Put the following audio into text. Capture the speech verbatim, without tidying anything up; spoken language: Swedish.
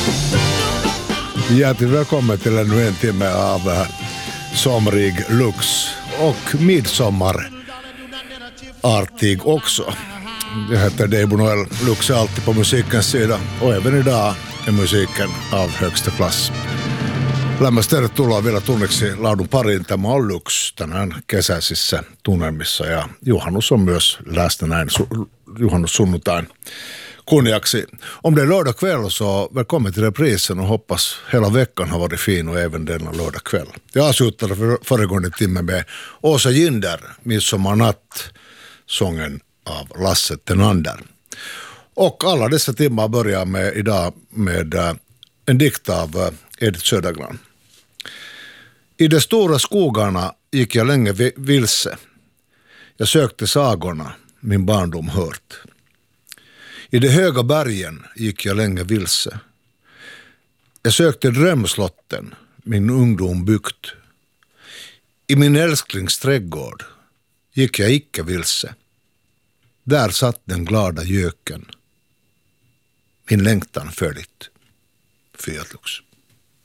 Hjärtligt välkommen till ännu en timme av uh, somrig lux och midsommarartig också. Det heter Deibo Noel. Lux är alltid på musikens sida och även idag är musiken av högsta klass. Lämmästä tulla vielä tunniksi laadun parin. Tämä on Lux tänään kesäisissä tunnelmissa ja juhannus on myös läsnä näin su- juhannussunnuntain kunniaksi. Om det är lördag kväll så välkommen till reprisen och hoppas hela veckan har varit fin och även denna lördag kväll. Jag avslutade för, föregående timme med Åsa Ginder, Midsommarnatt, sången av Lasse Tenander. Och alla dessa timmar börjar med idag med uh, en dikt av uh, Edith Södergran. I de stora skogarna gick jag länge vilse. Jag sökte sagorna min barndom hört. I de höga bergen gick jag länge vilse. Jag sökte drömslotten min ungdom byggt. I min älsklingsträdgård gick jag icke vilse. Där satt den glada göken. Min längtan följt. Fiat Lux.